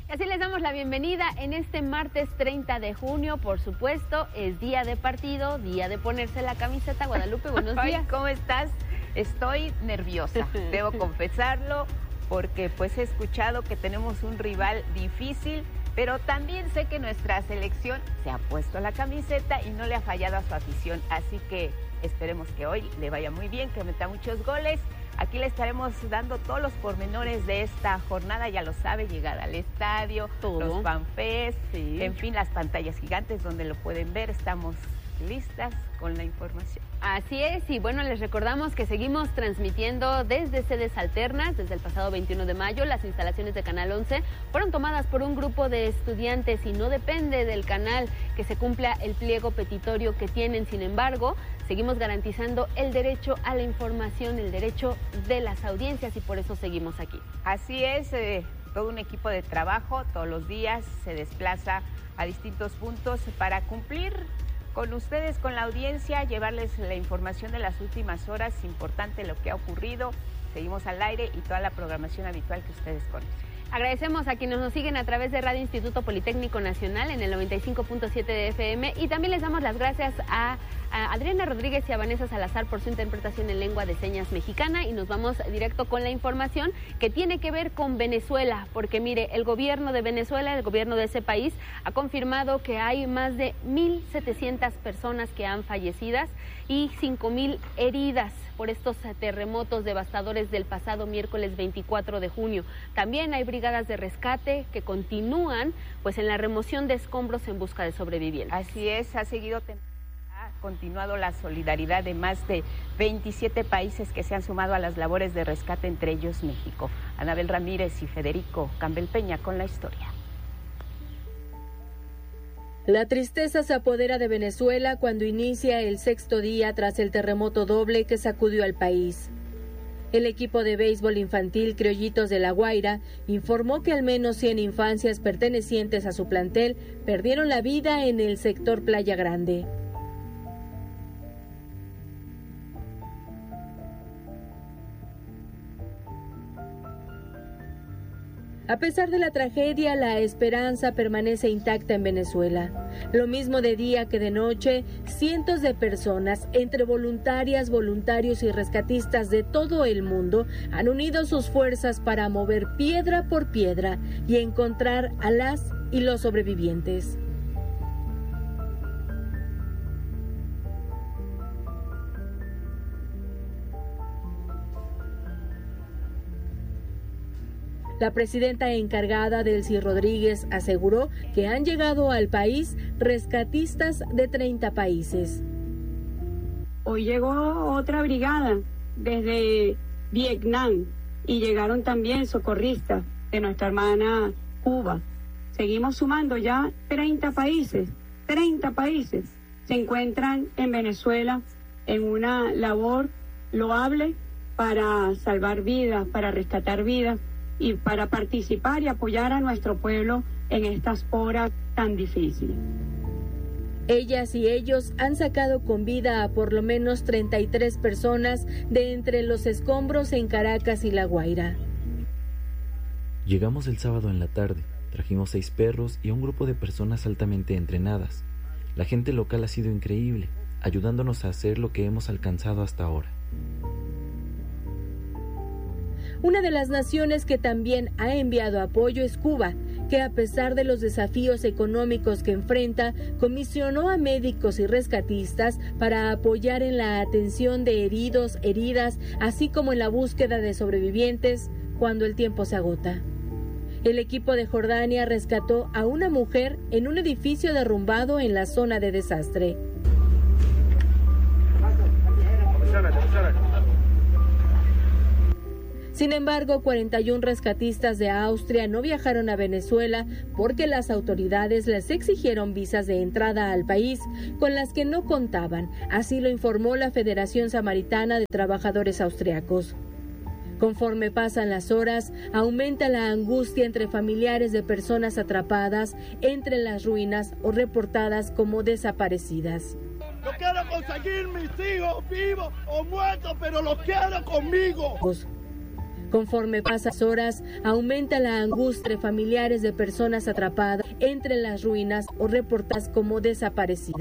Y así les damos la bienvenida en este martes 30 de junio, por supuesto, es día de partido, día de ponerse la camiseta. Guadalupe, buenos días. ¿Cómo estás? Estoy nerviosa, debo confesarlo, porque pues he escuchado que tenemos un rival difícil, pero también sé que nuestra selección se ha puesto la camiseta y no le ha fallado a su afición, así que esperemos que hoy le vaya muy bien, que meta muchos goles. Aquí le estaremos dando todos los pormenores de esta jornada, ya lo sabe, llegada al estadio, los fanfest, en fin, las pantallas gigantes donde lo pueden ver. Estamos listas con la información. Así es, y bueno, les recordamos que seguimos transmitiendo desde sedes alternas. Desde el pasado 21 de mayo, las instalaciones de Canal 11 fueron tomadas por un grupo de estudiantes y no depende del canal que se cumpla el pliego petitorio que tienen. Sin embargo, seguimos garantizando el derecho a la información, el derecho de las audiencias, y por eso seguimos aquí. Así es, todo un equipo de trabajo todos los días se desplaza a distintos puntos para cumplir con ustedes, con la audiencia, llevarles la información de las últimas horas, importante lo que ha ocurrido. Seguimos al aire y toda la programación habitual que ustedes conocen. Agradecemos a quienes nos siguen a través de Radio Instituto Politécnico Nacional en el 95.7 de FM, y también les damos las gracias a Adriana Rodríguez y a Vanessa Salazar por su interpretación en lengua de señas mexicana, y nos vamos directo con la información que tiene que ver con Venezuela, porque mire, el gobierno de Venezuela, el gobierno de ese país, ha confirmado que hay más de 1,700 personas que han fallecidas y 5,000 heridas por estos terremotos devastadores del pasado miércoles 24 de junio. También hay brigadas de rescate que continúan pues en la remoción de escombros en busca de sobrevivientes. Así es, ha continuado la solidaridad de más de 27 países que se han sumado a las labores de rescate, entre ellos México. Anabel Ramírez y Federico Campbell Peña con la historia. La tristeza se apodera de Venezuela cuando inicia el 6º día tras el terremoto doble que sacudió al país. El equipo de béisbol infantil Criollitos de La Guaira informó que al menos 100 infancias pertenecientes a su plantel perdieron la vida en el sector Playa Grande. A pesar de la tragedia, la esperanza permanece intacta en Venezuela. Lo mismo de día que de noche, cientos de personas, entre voluntarias, voluntarios y rescatistas de todo el mundo, han unido sus fuerzas para mover piedra por piedra y encontrar a las y los sobrevivientes. La presidenta encargada, Delcy Rodríguez, aseguró que han llegado al país rescatistas de 30 países. Hoy llegó otra brigada desde Vietnam y llegaron también socorristas de nuestra hermana Cuba. Seguimos sumando ya 30 países se encuentran en Venezuela en una labor loable para salvar vidas, para rescatar vidas, y para participar y apoyar a nuestro pueblo en estas horas tan difíciles. Ellas y ellos han sacado con vida a por lo menos 33 personas de entre los escombros en Caracas y La Guaira. Llegamos el sábado en la tarde, trajimos 6 perros y a un grupo de personas altamente entrenadas. La gente local ha sido increíble, ayudándonos a hacer lo que hemos alcanzado hasta ahora. Una de las naciones que también ha enviado apoyo es Cuba, que a pesar de los desafíos económicos que enfrenta, comisionó a médicos y rescatistas para apoyar en la atención de heridos, heridas, así como en la búsqueda de sobrevivientes cuando el tiempo se agota. El equipo de Jordania rescató a una mujer en un edificio derrumbado en la zona de desastre. Sin embargo, 41 rescatistas de Austria no viajaron a Venezuela porque las autoridades les exigieron visas de entrada al país con las que no contaban, así lo informó la Federación Samaritana de Trabajadores Austriacos. Conforme pasan las horas, aumenta la angustia entre familiares de personas atrapadas entre las ruinas o reportadas como desaparecidas. Yo quiero conseguir mis hijos vivos o muertos, pero los quiero conmigo. Conforme pasan las horas, aumenta la angustia de familiares de personas atrapadas entre las ruinas o reportadas como desaparecidas.